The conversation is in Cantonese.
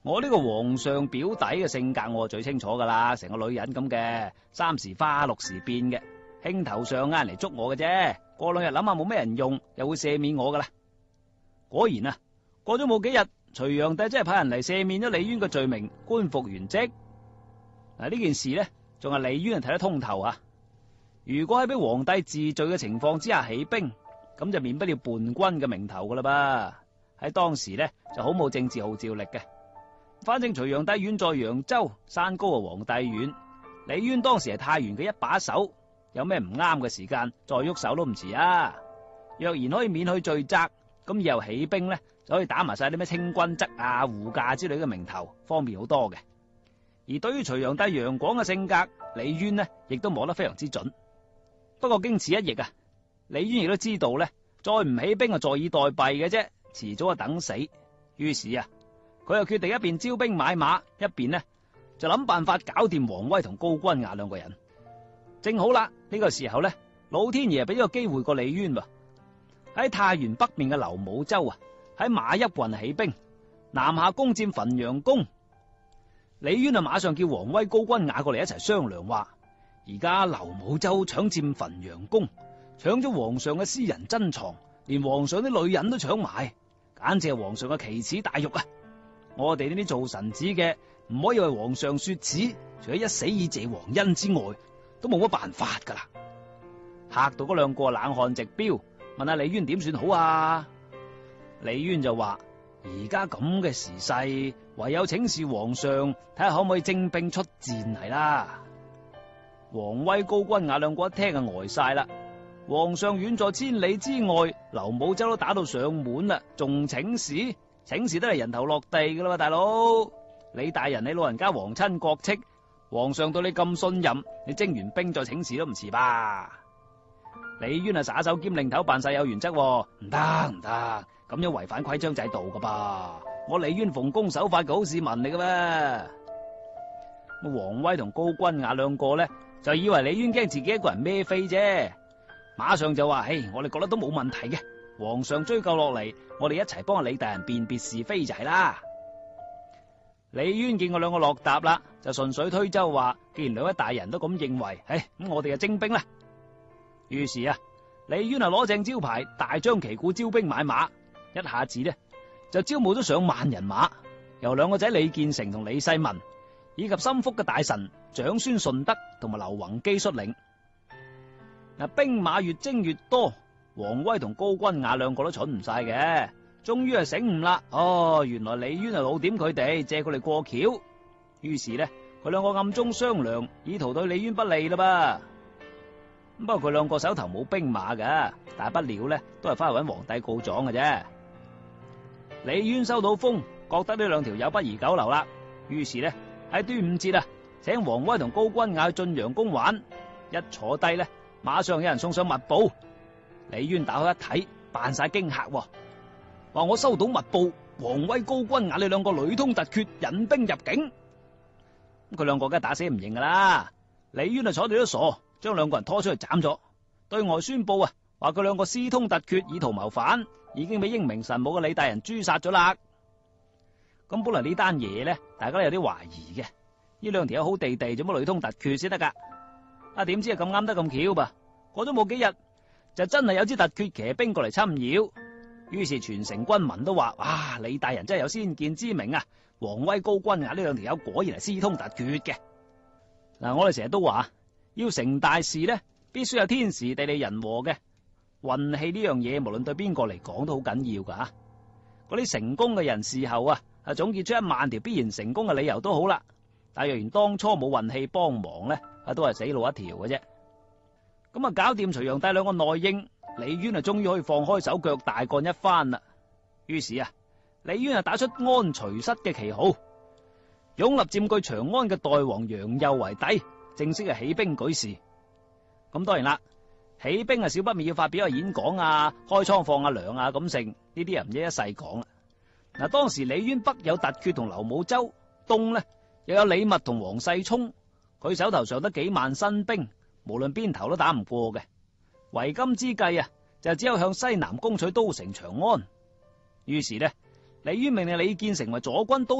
我呢個皇上表弟嘅性格我最清楚噶啦，成個女人咁嘅，三時花六時變嘅，興頭上啱嚟捉我嘅啫。過兩日諗下冇咩人用，又會赦免我噶啦。果然啊，過咗冇幾日，隋煬帝真係派人嚟赦免咗李淵嘅罪名，官復原職。嗱，呢件事呢，仲係李淵睇得通透啊。如果喺俾皇帝治罪嘅情況之下起兵，咁就免不了叛軍嘅名頭噶啦噃。喺當時呢，就好冇政治號召力嘅。反正隋煬帝遠在揚州，山高啊皇帝遠。李淵當時係太原嘅一把手，有咩唔啱嘅時間再喐手都唔遲啊。若然可以免去罪責，咁以後起兵呢，就可以打埋晒啲咩清君側啊、護駕之類嘅名頭，方便好多嘅。而對於隋煬帝楊廣嘅性格，李淵呢亦都摸得非常之準。不過經此一役啊，李淵亦都知道呢，再唔起兵啊，坐以待斃嘅啫，遲早啊等死。於是啊，佢又決定一邊招兵買馬，一邊呢就諗辦法搞掂王威同高君雅兩個人。正好啦，呢個時候呢，老天爺俾咗個機會過李淵喎。喺太原北面嘅劉武州啊，喺馬邑郡起兵，南下攻佔汾陽宮。李淵啊，馬上叫王威、高君雅過嚟一齊商量，話而家劉武州搶佔汾陽宮，搶咗皇上嘅私人珍藏，連皇上啲女人都搶埋，簡直係皇上嘅奇恥大辱啊！我哋呢啲做臣子嘅唔可以為皇上說恥，除咗一死以謝皇恩之外，都冇乜辦法噶啦。嚇到嗰兩個冷汗直飆，問下李淵點算好啊？李淵就話：而家咁嘅時勢，唯有請示皇上，睇下可唔可以徵兵出戰係啦。王威、高君雅兩個一聽就呆晒啦。皇上遠在千里之外，劉武州都打到上門啦，仲請示？請示都係人頭落地噶啦，大佬。李大人，你老人家皇親國戚，皇上對你咁信任，你徵完兵再請示都唔遲吧？李淵啊，耍手兼擰頭扮晒有原則，唔得唔得，咁樣違反規章制度噶噃。我李淵奉公守法嘅好市民嚟噶咩？王威同高君雅兩個呢，就以為李淵驚自己一個人孭飛啫，馬上就話：我哋覺得都冇問題嘅。皇上追究落嚟，我哋一齊幫阿李大人辨別是非就係啦。李淵見我兩個落搭啦，就順水推舟話：既然兩位大人都咁認為，咁我哋就徵兵啦。於是啊，李淵啊攞正招牌，大張旗鼓招兵買馬，一下子呢就招募咗上萬人馬，由兩個仔李建成同李世民以及心腹嘅大臣長孫順德同埋劉弘基率領。嗱，兵馬越徵越多。王威同高君雅兩個都蠢唔晒嘅，終於係醒悟啦。原來李淵係老點佢哋，借佢哋過橋。於是呢，佢兩個暗中商量，以圖對李淵不利啦噃。不過佢兩個手頭冇兵馬噶，大不了呢都係翻去搵皇帝告狀嘅啫。李淵收到風，覺得呢兩條友不宜久留啦，於是呢喺端午節啊，請王威同高君雅去晉陽宮玩。一坐低呢，馬上有人送上密報。李淵打開一睇，扮晒驚嚇，話我收到密報，王威、高君雅你兩個女通突厥，引兵入境。佢兩個梗係打死唔認噶啦。李淵啊，坐地都傻，將兩個人拖出去斬咗，對外宣布啊，話佢兩個私通突厥，以圖謀反，已經俾英明神武嘅李大人誅殺咗啦。咁本嚟呢單嘢呢，大家都有啲懷疑嘅，呢兩條友好地地做乜女通突厥先得噶？點知咁啱得咁巧噃？過咗冇幾日，就真係有支突厥騎兵過嚟侵擾，於是全城軍民都話：哇，李大人真係有先見之明啊！王威、高君雅呢兩條友果然係私通突厥嘅。嗱，我哋成日都話，要成大事呢，必須有天時地利人和嘅。運氣呢樣嘢，無論對邊個嚟講都好緊要噶吓。嗰啲成功嘅人事後啊，總結出10000條必然成功嘅理由都好啦。但若然當初冇運氣幫忙呢，都係死路一條嘅啫。咁搞掂隋煬帝兩個內應，李淵終於可以放開手腳大幹一番啦。於是啊，李淵打出安徐室嘅旗號，擁立佔據長安嘅代王楊佑為帝，正式起兵舉事。咁當然啦，起兵少不免要發表演講啊，開倉放糧啊咁剩，呢啲人唔一一細講啦。嗱，當時李淵北有突厥同劉武州，東呢又有李密同王世充，佢手頭上得幾萬新兵。無論邊頭都打唔過嘅，為今之計啊，就只有向西南攻取都城長安。於是呢，李淵命令李建成為左軍都